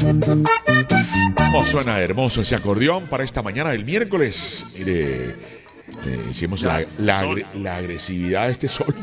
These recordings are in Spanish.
Oh, suena hermoso ese acordeón para esta mañana del miércoles. Mire, hicimos la agresividad de este sol.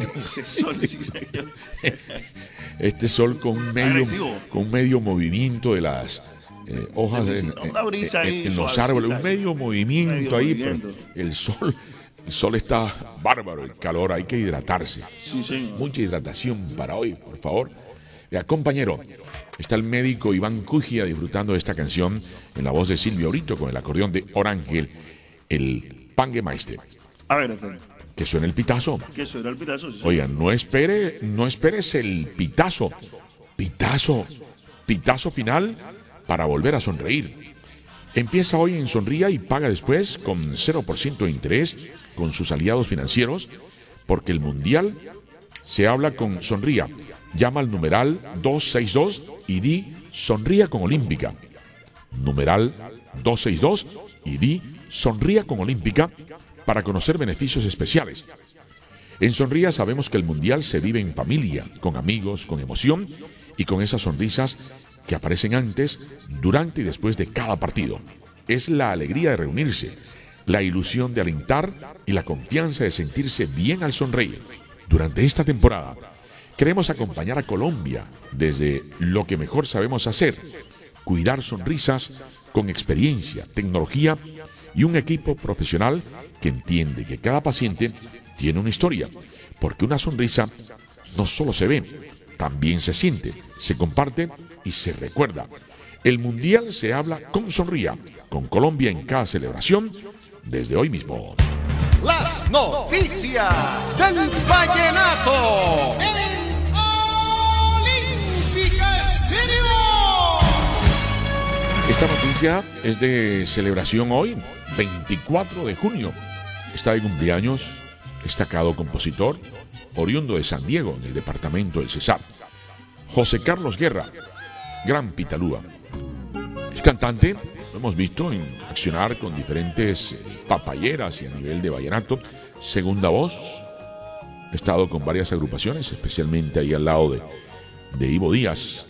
Este sol con un medio movimiento de las hojas en los árboles, un medio movimiento ahí, pero el sol está bárbaro, el calor, hay que hidratarse. Sí, señor. Mucha hidratación para hoy, por favor. Vea, compañero, está el médico Iván Cugia disfrutando de esta canción en la voz de Silvio Brito con el acordeón de Orangel, el Pangemeister. A ver, Efraín. Que suena el pitazo. Que suena el pitazo. Sí, oigan, no esperes el pitazo. Pitazo final para volver a sonreír. Empieza hoy en Sonría y paga después con 0% de interés con sus aliados financieros, porque el Mundial se habla con Sonría. Llama al numeral 262 y di Sonría con Olímpica. Numeral 262 y di Sonría con Olímpica para conocer beneficios especiales. En Sonría sabemos que el Mundial se vive en familia, con amigos, con emoción y con esas sonrisas que aparecen antes, durante y después de cada partido. Es la alegría de reunirse, la ilusión de alentar y la confianza de sentirse bien al sonreír. Durante esta temporada, queremos acompañar a Colombia desde lo que mejor sabemos hacer, cuidar sonrisas con experiencia, tecnología y un equipo profesional que entiende que cada paciente tiene una historia, porque una sonrisa no solo se ve, también se siente, se comparte y se recuerda. El Mundial se habla con Sonría, con Colombia en cada celebración, desde hoy mismo. Las noticias del vallenato. Esta noticia es de celebración hoy, 24 de junio. Está de cumpleaños, destacado compositor, oriundo de San Diego, en el departamento del Cesar. José Carlos Guerra, gran pitalúa. Es cantante, lo hemos visto en accionar con diferentes papayeras y a nivel de vallenato. Segunda voz, ha estado con varias agrupaciones, especialmente ahí al lado de Ivo Díaz.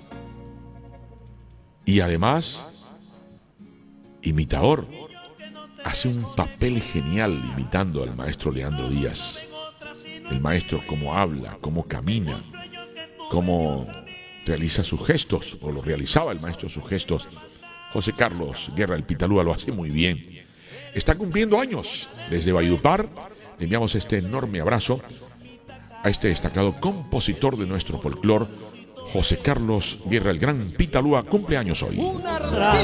Y además, imitador. Hace un papel genial imitando al maestro Leandro Díaz. El maestro cómo habla, cómo camina, cómo realiza sus gestos, o lo realizaba el maestro sus gestos. José Carlos Guerra, el pitalúa, lo hace muy bien. Está cumpliendo años. Desde Valledupar le enviamos este enorme abrazo a este destacado compositor de nuestro folclor, José Carlos Guerra, el gran pitalúa, cumpleaños hoy.